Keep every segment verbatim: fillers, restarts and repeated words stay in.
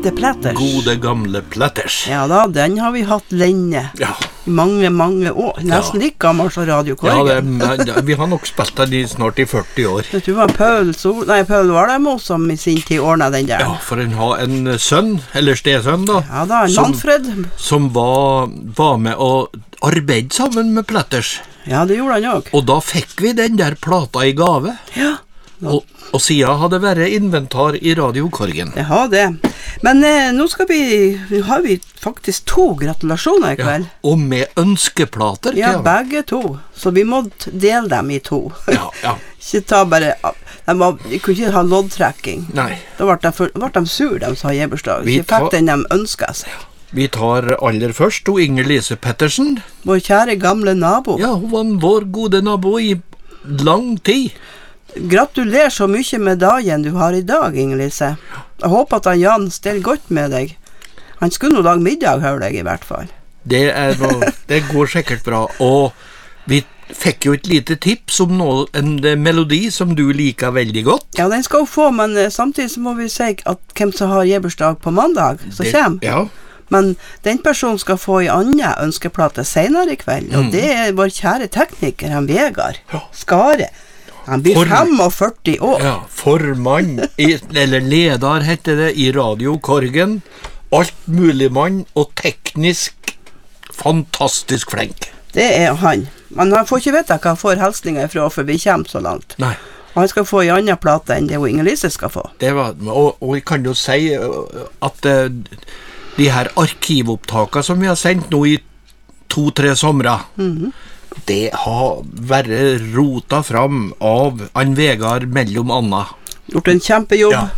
heter Platters. Gode gamle Platters. Ja da, den har vi hatt lenge. Ja. I mange, mange år. Nesten like gammel som Radio Korgen. Ja, det, vi har nok spilt den i snart i førti år. Vet du hva, Paul, Sol, nei, Paul Valemo som i sin tid ordnet den der. Ja, for en har en sønn, eller stesønn da. Ja da, en som, Manfred. Som var, var med å arbeide sammen med Platters. Ja, det gjorde han også. Og da fikk vi den der plata i gave. Ja. Og, og siden hadde vært inventar i Radio Korgen. Det har det. Men eh, nå skal vi, nå har vi faktisk to gratulasjoner i kveld. Ja, og med ønskeplater. Ja, ja, begge to. Så vi må dele dem i to. Ja, ja. Ikke ta bare, de, var, de kunne ikke ha loddtrekking. Nei. Da ble de, for, ble de sur, de som har gebursdag. Vi Ikke fikk tar- den de ønsket seg. Vi tar aller først og Inger Lise Pettersen. Vår kjære gamle nabo. Ja, hun var vår gode nabo i lang tid. Gratulerer så mye med dagen du har i dag, Inger-Lise. Jeg håper at han Jan stiller godt med deg. Han skulle nå lage middag, hører jeg i hvert fall. Det, er noe, det går sikkert bra. Og vi fikk jo et lite tips om noe, en melodi som du liker veldig godt. Ja, den skal hun få, men eh, samtidig så må vi si at hvem som har gebursdag på mandag, så Det- kommer. Ja, Men den personen skal få en annen ønskeplate senere i kveld, og det er vår kjære tekniker, han Vegard Skare. Han blir For- femogførti år. ja, formann, i, eller leder heter det, i Radio Korgen. Alt mulig mann, og teknisk fantastisk flink. Det er han. Men han får ikke vite hva han får hilsninger ifra, for vi kommer så langt. Nei. Og han skal få en annen plate enn det hun Inger-Lise skal få. Det var, og, og jeg kan jo si uh, at uh, de her arkivopptakene som vi har sendt nå i to-tre somre, Mhm. det har vært rota fram av han Vegard mellom Anna. Gjort en kjempejobb. Ja.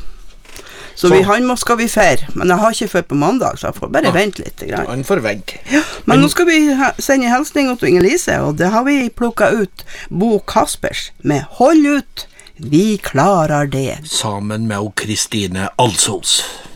Så, Så- vi, han må skal vi fære. Men jeg har ikke før på mandag, så jeg får bare Ja. vente litt. Grann. Han forventer. Ja, men, nå skal vi ha, sende en hilsning til Inger-Lise, og det har vi plukket ut Bo Kaspers med Hold ut, vi klarer det. Sammen med Kristine Alsos.